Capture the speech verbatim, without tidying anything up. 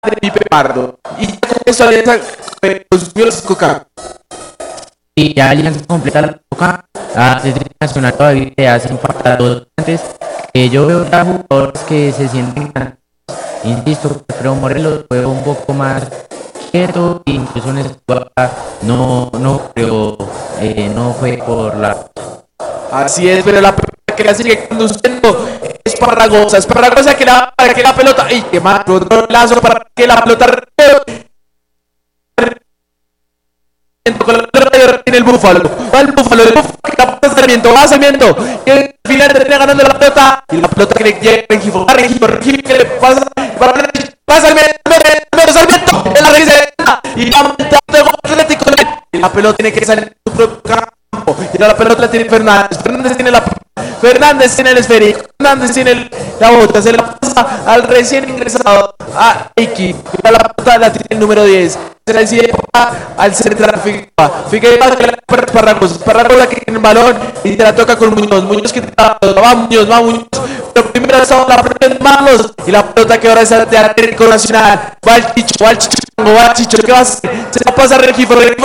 de Pipe Pardo. Y ya con eso Alianza eh, consumió los cinco K. Y ya Alianza completa la boca. A Atlético Nacional todavía le hacen falta dos antes. Eh, yo veo ya jugadores que se sienten cansados. Insisto, pero Morelos fue un poco más quieto, incluso en esta jugada no, no creo, eh, no fue por la... Así es, pero la pelota que la sigue conduciendo es Parragosa, es Parragosa que la, para que la pelota, ¡ay, qué mal! Otro lazo para que la pelota con la pelota tiene el Búfalo, va el Búfalo, el Búfalo que la pelota es Sarmiento, va Sarmiento, y al final termina ganando la pelota, y la pelota que le llega a Rengifo, a Rengifo, Rengifo que le pasa, pasa Sarmiento, Sarmiento, Sarmiento, en la regresa, y va de gol Atlético, y la pelota tiene que salir de su propio campo, y la pelota la tiene Fernández, Fernández tiene la Fernández tiene el esférico, Fernández tiene el, la bota, se la pasa al recién ingresado a Iki, y la pelota la tiene el número diez, se la decide al central Figueroa, Figueroa que la para Parragosa, Parragosa que tiene el balón y te la toca con Muñoz, Muñoz que te la va Muñoz, va Muñoz, pero primero estaba la pelota en manos y la pelota que ahora es de Atlético Nacional, va el Chicho, va el Chicho, va el Chicho, ¿qué va a hacer? Se la pasa a Rengifo, Rengifo,